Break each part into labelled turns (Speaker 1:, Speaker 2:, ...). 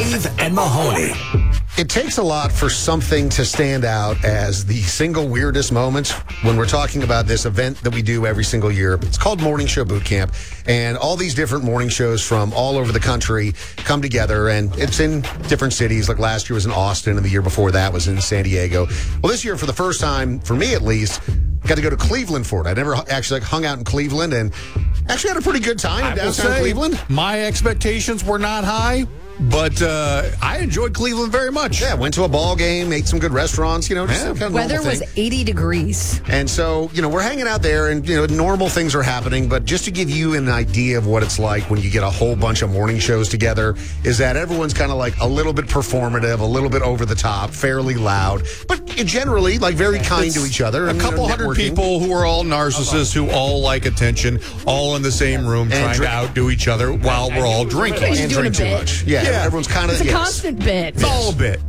Speaker 1: Steve and Mahoney.
Speaker 2: It takes a lot for something to stand out as the single weirdest moment when we're talking about this event that we do every single year. It's called Morning Show Boot Camp, and all these different morning shows from all over the country come together, and it's in different cities. Like last year was in Austin, and the year before that was in San Diego. Well, this year, for the first time, for me at least, got to go to Cleveland for it. I never actually hung out in Cleveland, and actually had a pretty good time in downtown Cleveland.
Speaker 3: My expectations were not high, but I enjoyed Cleveland very much.
Speaker 2: Yeah, went to a ball game, ate some good restaurants, just kind of
Speaker 4: Weather
Speaker 2: normal
Speaker 4: was
Speaker 2: thing.
Speaker 4: 80 degrees.
Speaker 2: And so, we're hanging out there and, normal things are happening. But just to give you an idea of what it's like when you get a whole bunch of morning shows together is that everyone's kind of like a little bit performative, a little bit over the top, fairly loud, but generally like very kind to each other.
Speaker 3: A
Speaker 2: And,
Speaker 3: couple hundred
Speaker 2: networking.
Speaker 3: people who are all narcissists, who all like attention, all in the same room trying to outdo each other while we're all drinking.
Speaker 4: He's
Speaker 2: And
Speaker 4: doing
Speaker 2: drink
Speaker 4: a
Speaker 2: too
Speaker 4: bit.
Speaker 2: much. Yeah, everyone's kind of...
Speaker 4: It's a constant bit.
Speaker 3: It's all a bit.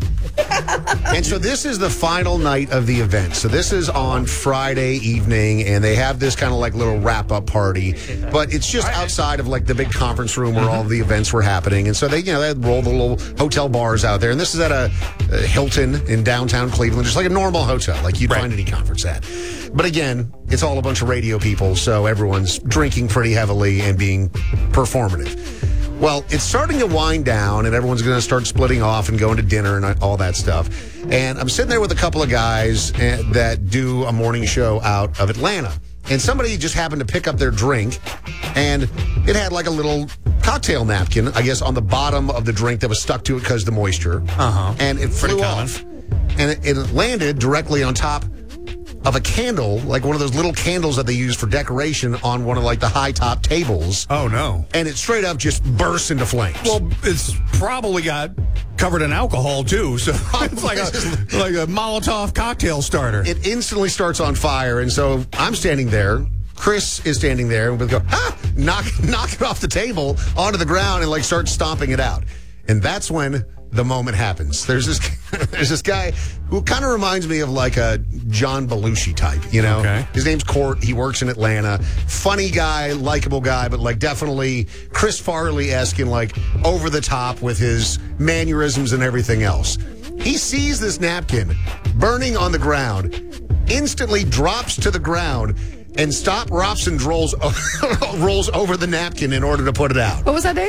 Speaker 2: And so this is the final night of the event. So this is on Friday evening, and they have this kind of like little wrap-up party. But it's just outside of like the big conference room where all the events were happening. And so they roll the little hotel bars out there. And this is at a Hilton in downtown Cleveland, just like a normal hotel, like you'd find any conference at. But again, it's all a bunch of radio people, so everyone's drinking pretty heavily and being performative. Well, it's starting to wind down, and everyone's going to start splitting off and going to dinner and all that stuff. And I'm sitting there with a couple of guys that do a morning show out of Atlanta. And somebody just happened to pick up their drink, and it had like a little cocktail napkin, I guess, on the bottom of the drink that was stuck to it because of the moisture. And it flew off. And it landed directly on top of a candle, like one of those little candles that they use for decoration on one of like the high top tables.
Speaker 3: Oh, no.
Speaker 2: And it straight up just bursts into flames.
Speaker 3: Well, it's probably got covered in alcohol, too. So it's like a Molotov cocktail starter.
Speaker 2: It instantly starts on fire. And so I'm standing there. Chris is standing there, and we go, knock it off the table onto the ground and like start stomping it out. And that's when the moment happens. There's this guy who kind of reminds me of like a John Belushi type,
Speaker 3: Okay.
Speaker 2: His name's Court. He works in Atlanta. Funny guy, likable guy, but like definitely Chris Farley-esque and like over the top with his mannerisms and everything else. He sees this napkin burning on the ground, instantly drops to the ground, and Stop Robson rolls over the napkin in order to put it out.
Speaker 4: What was that, Dave?